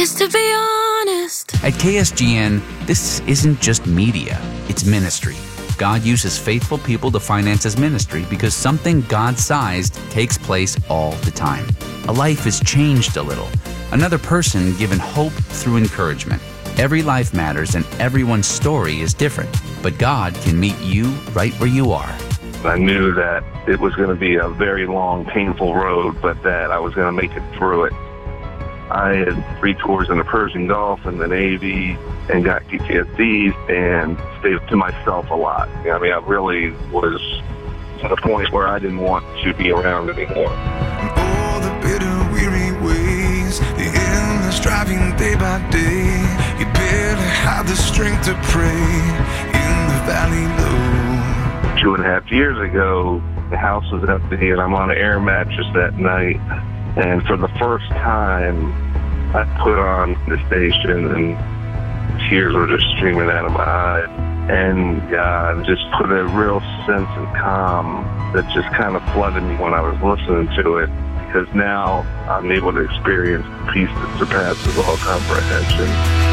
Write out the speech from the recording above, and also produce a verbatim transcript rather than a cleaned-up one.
Just to be honest. At K S G N, this isn't just media, it's ministry. God uses faithful people to finance His ministry because something God-sized takes place all the time. A life is changed a little. Another person given hope through encouragement. Every life matters and everyone's story is different, but God can meet you right where you are. I knew that it was going to be a very long, painful road, but that I was going to make it through it. I had three tours in the Persian Gulf and the Navy and got P T S D and stayed to myself a lot. I mean, I really was to the point where I didn't want to be around anymore. All the bitter, weary ways, the endless driving day by day. You barely have the strength to pray in the valley low. Two and a half years ago, the house was empty and I'm on an air mattress that night. And for the first time, I put on the station and tears were just streaming out of my eyes. And God just put a real sense of calm that just kind of flooded me when I was listening to it. Because now I'm able to experience peace that surpasses all comprehension.